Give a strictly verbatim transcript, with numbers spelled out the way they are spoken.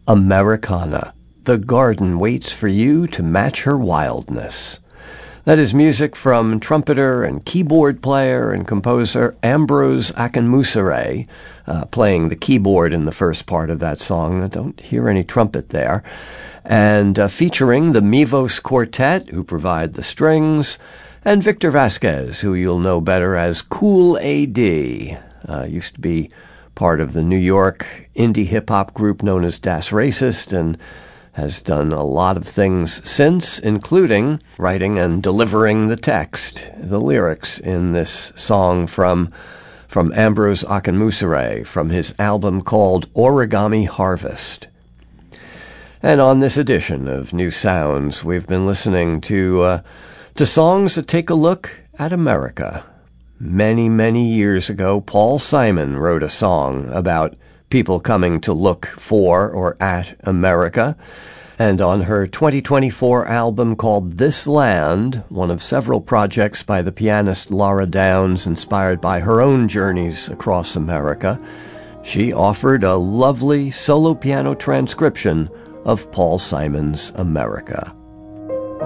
Americana. The garden waits for you to match her wildness. That is music from trumpeter and keyboard player and composer Ambrose Akinmusire, uh, playing the keyboard in the first part of that song. I don't hear any trumpet there. And uh, featuring the Mivos Quartet, who provide the strings, and Victor Vasquez, who you'll know better as Kool A D. Uh, used to be part of the New York indie hip-hop group known as Das Racist, and has done a lot of things since, including writing and delivering the text, the lyrics in this song from from Ambrose Akinmusire from his album called Origami Harvest. And on this edition of New Sounds, we've been listening to uh, to songs that take a look at America. Many, many years ago, Paul Simon wrote a song about people coming to look for or at America. And on her twenty twenty-four album called This Land, one of several projects by the pianist Laura Downs inspired by her own journeys across America, she offered a lovely solo piano transcription of Paul Simon's America.